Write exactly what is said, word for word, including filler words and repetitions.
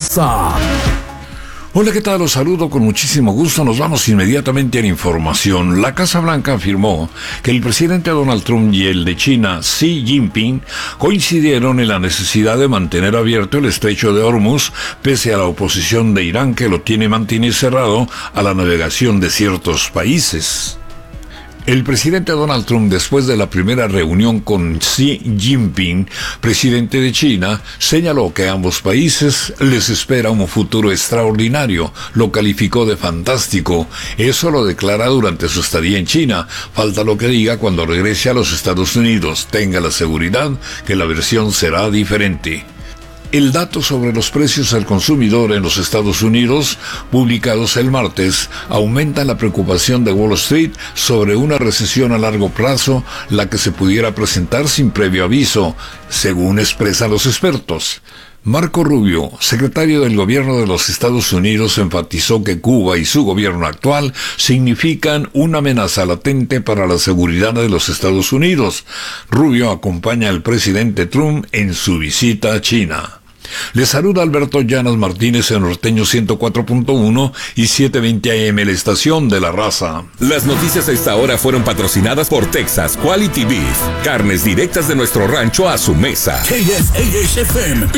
raza. Hola, ¿qué tal? Los saludo con muchísimo gusto. Nos vamos inmediatamente a la información. La Casa Blanca afirmó que el presidente Donald Trump y el de China, Xi Jinping, coincidieron en la necesidad de mantener abierto el estrecho de Hormuz, pese a la oposición de Irán, que lo tiene mantenido cerrado a la navegación de ciertos países. El presidente Donald Trump, después de la primera reunión con Xi Jinping, presidente de China, señaló que a ambos países les espera un futuro extraordinario. Lo calificó de fantástico. Eso lo declara durante su estadía en China. Falta lo que diga cuando regrese a los Estados Unidos. Tenga la seguridad que la versión será diferente. El dato sobre los precios al consumidor en los Estados Unidos, publicados el martes, aumenta la preocupación de Wall Street sobre una recesión a largo plazo, la que se pudiera presentar sin previo aviso, según expresan los expertos. Marco Rubio, secretario del Gobierno de los Estados Unidos, enfatizó que Cuba y su gobierno actual significan una amenaza latente para la seguridad de los Estados Unidos. Rubio acompaña al presidente Trump en su visita a China. Les saluda Alberto Llanas Martínez en Norteño ciento cuatro punto uno y setecientos veinte A M, la estación de la raza. Las noticias a esta hora fueron patrocinadas por Texas Quality Beef. Carnes directas de nuestro rancho a su mesa. K S A H F M